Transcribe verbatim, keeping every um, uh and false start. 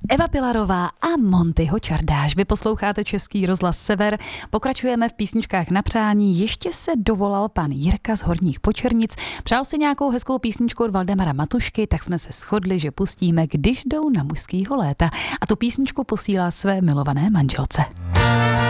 Eva Pilarová a Montyho Čardáš. Vy posloucháte Český rozhlas Sever. Pokračujeme v písničkách na přání. Ještě se dovolal pan Jirka z Horních Počernic. Přál si nějakou hezkou písničku od Valdemara Matušky, tak jsme se shodli, že pustíme Když jdou na mužskýho léta. A tu písničku posílá své milované manželce.